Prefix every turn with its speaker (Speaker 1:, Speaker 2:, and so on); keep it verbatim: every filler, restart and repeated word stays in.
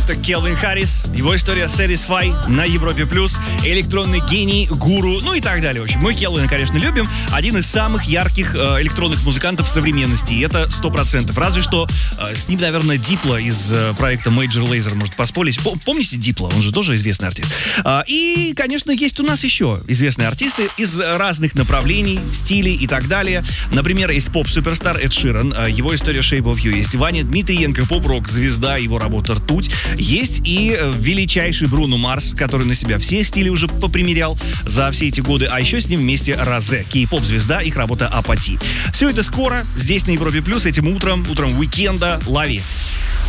Speaker 1: Это Келвин Харрис, его история Satisfy на Европе+, электронный гений, гуру, ну и так далее. В общем, мы Келвина, конечно, любим. Один из самых ярких э, электронных музыкантов современности, и это сто процентов. Разве что э, с ним, наверное, Дипло из э, проекта Major Lazer может поспорить. Помните Дипло? Он же тоже известный артист. А, и, конечно, есть у нас еще известные артисты из разных направлений, стилей и так далее. Например, есть поп-суперстар Эд Ширан, его история Shape of You. Есть Ваня Дмитриенко, поп-рок звезда, его работа «Ртуть». Есть и величайший Бруно Марс, который на себя все стили уже попримерял за все эти годы. А еще с ним вместе Розе, кей-поп-звезда, их работа «Апати». Все это скоро, здесь на Европе+, этим утром, утром уикенда. Лови!